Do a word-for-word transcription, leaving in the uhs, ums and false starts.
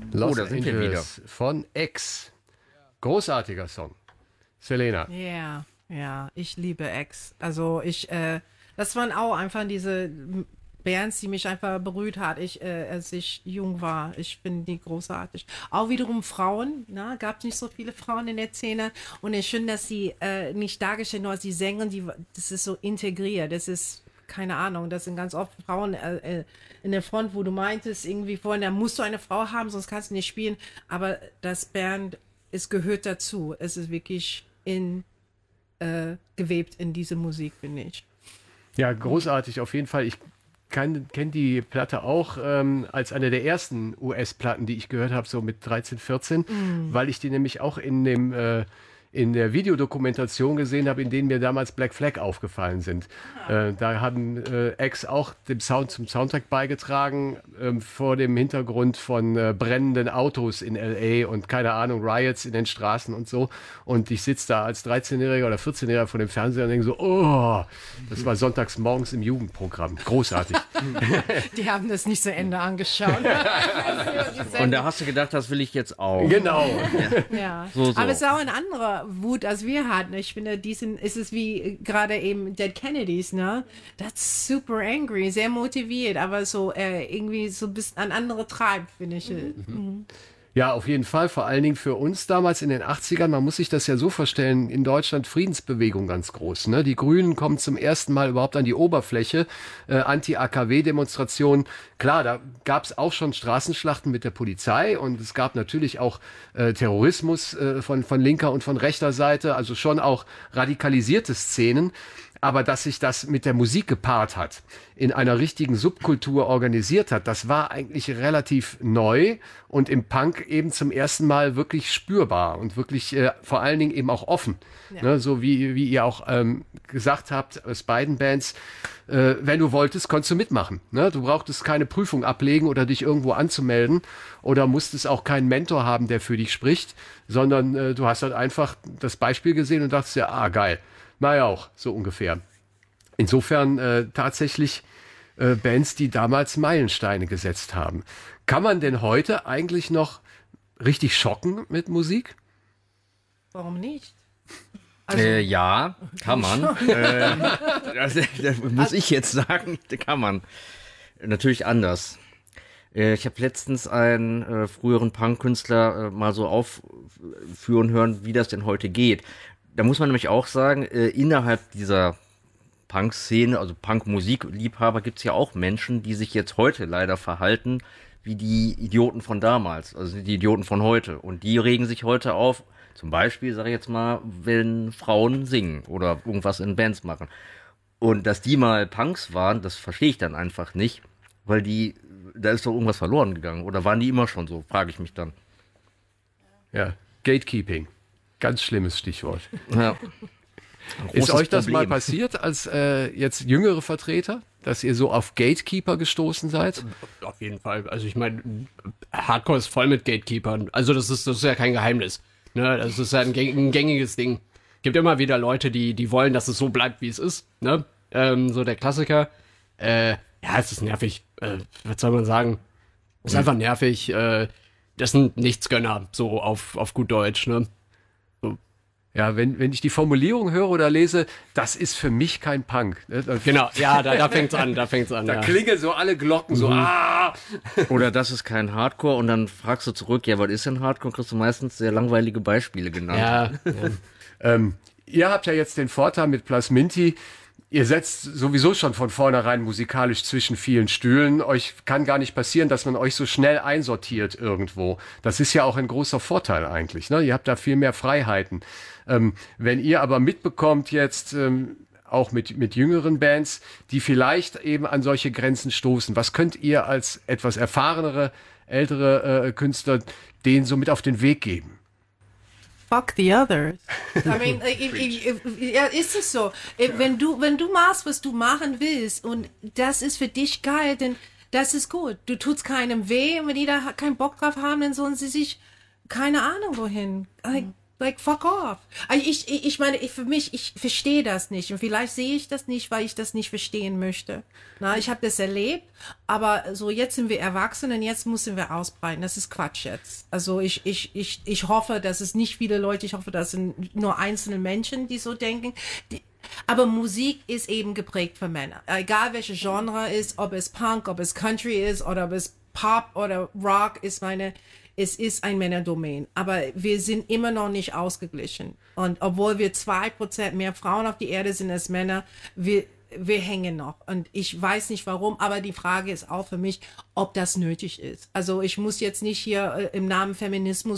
Los oh, da sind wir wieder. von X. Großartiger Song. Selena. Ja, ja, ich liebe X. Also ich, äh, das waren auch einfach diese Bands, die mich einfach berührt hat, ich, äh, als ich jung war. Ich finde die großartig. Auch wiederum Frauen, ne? Gab nicht so viele Frauen in der Szene. Und ich finde, dass sie äh, nicht dargestellt, nur sie singen, die, das ist so integriert. Das ist, keine Ahnung, das sind ganz oft Frauen äh, in der Front, wo du meintest, irgendwie vorhin, da musst du eine Frau haben, sonst kannst du nicht spielen. Aber das Band, es gehört dazu. Es ist wirklich in, äh, gewebt in diese Musik, finde ich. Ja, großartig, auf jeden Fall. Ich kenne die Platte auch ähm, als eine der ersten U S-Platten, die ich gehört habe, so mit dreizehn, vierzehn, mm. weil ich die nämlich auch in dem äh, in der Videodokumentation gesehen habe, in denen mir damals Black Flag aufgefallen sind. Ah. Äh, da haben äh, X auch dem Sound zum Soundtrack beigetragen, äh, vor dem Hintergrund von äh, brennenden Autos in L A und keine Ahnung, Riots in den Straßen und so. Und ich sitze da als dreizehnjähriger oder vierzehnjähriger vor dem Fernseher und denke so, oh, das war sonntags morgens im Jugendprogramm. Großartig. Die haben das nicht zu Ende angeschaut. Und da hast du gedacht, das will ich jetzt auch. Genau. Ja. Ja. So, so. Aber es ist auch ein anderer Wut, als wir hatten. Ich finde, diesen ist es wie gerade eben Dead Kennedys, ne? Das super angry, sehr motiviert, aber so äh, irgendwie so ein bisschen an andere treibt, finde ich. Mhm. Mhm. Ja, auf jeden Fall. Vor allen Dingen für uns damals in den achtzigern, man muss sich das ja so vorstellen, in Deutschland Friedensbewegung ganz groß. Ne? Die Grünen kommen zum ersten Mal überhaupt an die Oberfläche, äh, Anti-A K W-Demonstrationen. Klar, da gab es auch schon Straßenschlachten mit der Polizei und es gab natürlich auch äh, Terrorismus äh, von, von linker und von rechter Seite, also schon auch radikalisierte Szenen. Aber dass sich das mit der Musik gepaart hat, in einer richtigen Subkultur organisiert hat, das war eigentlich relativ neu und im Punk eben zum ersten Mal wirklich spürbar und wirklich äh, vor allen Dingen eben auch offen. Ja. Ne, so wie, wie ihr auch ähm, gesagt habt, aus beiden Bands, äh, wenn du wolltest, konntest du mitmachen. Ne? Du brauchtest keine Prüfung ablegen oder dich irgendwo anzumelden oder musstest auch keinen Mentor haben, der für dich spricht, sondern äh, du hast halt einfach das Beispiel gesehen und dachtest ja, ah, geil. Naja, auch, so ungefähr. Insofern äh, tatsächlich äh, Bands, die damals Meilensteine gesetzt haben. Kann man denn heute eigentlich noch richtig schocken mit Musik? Warum nicht? Also, äh, ja, kann man. äh, das, das muss ich jetzt sagen, kann man. Natürlich anders. Äh, ich habe letztens einen äh, früheren Punk-Künstler äh, mal so aufführen hören, wie das denn heute geht. Da muss man nämlich auch sagen, äh, innerhalb dieser Punk-Szene, also Punk-Musik-Liebhaber, gibt es ja auch Menschen, die sich jetzt heute leider verhalten wie die Idioten von damals, also die Idioten von heute. Und die regen sich heute auf, zum Beispiel, sage ich jetzt mal, wenn Frauen singen oder irgendwas in Bands machen. Und dass die mal Punks waren, das verstehe ich dann einfach nicht, weil die, da ist doch irgendwas verloren gegangen. Oder waren die immer schon so, frage ich mich dann. Ja, Gatekeeping. Ganz schlimmes Stichwort. Ja. Ist euch das Problem. mal passiert als äh, jetzt jüngere Vertreter, dass ihr so auf Gatekeeper gestoßen seid? Auf jeden Fall. Also ich meine, Hardcore ist voll mit Gatekeepern. Also das ist, das ist ja kein Geheimnis. Ne? Das ist ja ein, gäng, ein gängiges Ding. Gibt immer wieder Leute, die, die wollen, dass es so bleibt, wie es ist. Ne? Ähm, so der Klassiker. Äh, ja, es ist nervig. Äh, was soll man sagen? Es ist mhm. einfach nervig. Äh, das sind Nichtsgönner, so auf, auf gut Deutsch, ne? Ja, wenn, wenn ich die Formulierung höre oder lese, das ist für mich kein Punk. Genau, ja, da, da fängt's an, da fängt's an. Da ja. klingeln so alle Glocken, so, mhm. ah! Oder das ist kein Hardcore und dann fragst du zurück, ja, was ist denn Hardcore? Kriegst du meistens sehr langweilige Beispiele genannt. Ja, ja. ähm, ihr habt ja jetzt den Vorteil mit Plasminti, ihr setzt sowieso schon von vornherein musikalisch zwischen vielen Stühlen. Euch kann gar nicht passieren, dass man euch so schnell einsortiert irgendwo. Das ist ja auch ein großer Vorteil eigentlich. Ne? Ihr habt da viel mehr Freiheiten. Ähm, wenn ihr aber mitbekommt jetzt, ähm, auch mit, mit jüngeren Bands, die vielleicht eben an solche Grenzen stoßen, was könnt ihr als etwas erfahrenere, ältere äh, Künstler denen so mit auf den Weg geben? Fuck the others. I mean, ich, ich, ich, ja, ist es so. Wenn du, wenn du machst, was du machen willst und das ist für dich geil, dann das ist gut. Du tut's keinem weh und wenn die da keinen Bock drauf haben, dann sollen sie sich keine Ahnung wohin. Like, Like, fuck off. Also ich, ich, ich meine, ich, für mich, ich verstehe das nicht. Und vielleicht sehe ich das nicht, weil ich das nicht verstehen möchte. Na, ich habe das erlebt, aber so jetzt sind wir erwachsen und jetzt müssen wir ausbreiten. Das ist Quatsch jetzt. Also ich, ich, ich, ich hoffe, dass es nicht viele Leute, ich hoffe, das sind nur einzelne Menschen, die so denken. Die, aber Musik ist eben geprägt für Männer. Egal welche Genre ist, ob es Punk, ob es Country ist oder ob es Pop oder Rock ist, meine, es ist ein Männerdomain. Aber wir sind immer noch nicht ausgeglichen. Und obwohl wir zwei Prozent mehr Frauen auf die Erde sind als Männer, wir, wir hängen noch. Und ich weiß nicht warum, aber die Frage ist auch für mich, ob das nötig ist. Also ich muss jetzt nicht hier äh, im Namen Feminismus